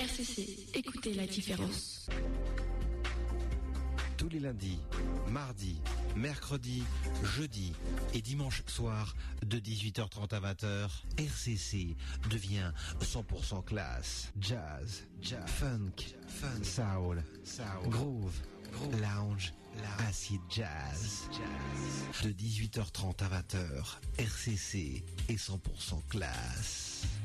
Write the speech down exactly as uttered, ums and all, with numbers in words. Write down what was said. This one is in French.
R C C, écoutez la différence. Tous les lundis, mardis, mercredis, jeudis et dimanche soir de dix-huit heures trente à vingt heures, R C C devient cent pour cent classe. Jazz, jazz, funk, funk, soul, soul, groove, groove, lounge, lounge, acid jazz. jazz. De dix-huit heures trente à vingt heures, R C C est cent pour cent classe.